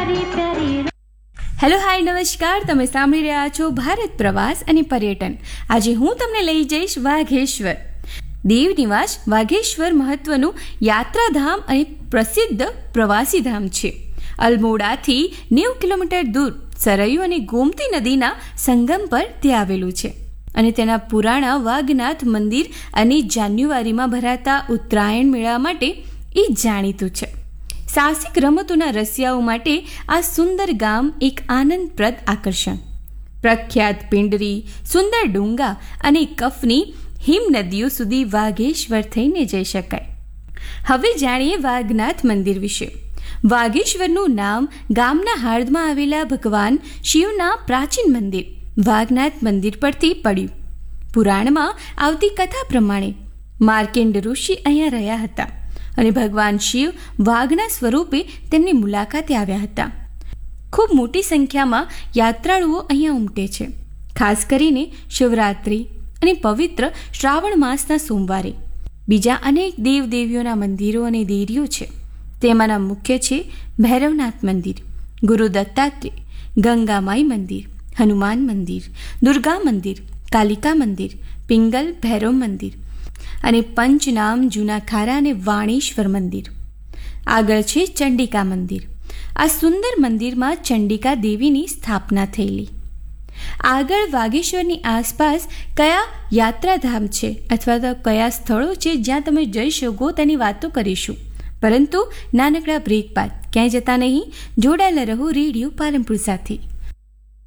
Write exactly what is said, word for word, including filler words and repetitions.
Hello hi નમસ્કાર, તમે સાંભળી રહ્યા છો ભારત પ્રવાસ અને પર્યટન. આજે હું તમને લઈ જઈશ વાઘેશ્વર. દેવ નિવાસ વાઘેશ્વર મહત્વનું યાત્રાધામ અને પ્રસિદ્ધ પ્રવાસી ધામ છે. અલમોડાથી નેવું કિલોમીટર દૂર સરયુ અને ગોમતી નદીના સંગમ પર તે આવેલું છે અને તેના પુરાણા વાઘનાથ મંદિર અને જાન્યુઆરીમાં ભરાતા ઉત્તરાયણ મેળા માટે એ જાણીતું છે. સાહસિક રમતોના રસિયાઓ માટે આ સુંદર ગામ એક આનંદપ્રદ આકર્ષણ. પ્રખ્યાત પિંડરી, સુંદર ડુંગા અને કફની હિમ નદીઓ સુધી વાઘેશ્વર થઈને જઈ શકાય. હવે જાણીએ વાઘનાથ મંદિર વિશે. વાઘેશ્વરનું નામ ગામના હાર્દમાં આવેલા ભગવાન શિવના પ્રાચીન મંદિર વાઘનાથ મંદિર પરથી પડ્યું. પુરાણમાં આવતી કથા પ્રમાણે માર્કેન્ડ ઋષિ અહીંયા રહ્યા હતા અને ભગવાન શિવ વાઘના સ્વરૂપે તેમની મુલાકાતે આવ્યા હતા. ખૂબ મોટી સંખ્યામાં યાત્રાળુઓ અહીંયા ઉમટે છે, ખાસ કરીને શિવરાત્રિ અને પવિત્ર શ્રાવણ માસના સોમવારે. બીજા અનેક દેવદેવીઓના મંદિરો અને દેરીઓ છે. તેમાંના મુખ્ય છે ભૈરવનાથ મંદિર, ગુરુ દત્તાત્રેય, ગંગામાઈ મંદિર, હનુમાન મંદિર, દુર્ગા મંદિર, કાલિકા મંદિર, પિંગલ ભૈરવ મંદિર અને પંચનામ જૂના ખારા અને વાણેશ્વર મંદિર. આગળ છે ચંડિકા મંદિર. આ સુંદર મંદિરમાં ચંડિકા દેવીની સ્થાપના થયેલી. આગળ વાઘેશ્વરની આસપાસ કયા યાત્રાધામ છે અથવા તો કયા સ્થળો છે જ્યાં તમે જઈ શકો તેની વાતો કરીશું. પરંતુ નાનકડા બ્રેક બાદ ક્યાંય જતા નહીં, જોડાયેલા રહો રેડિયો પાલનપુર સાથે.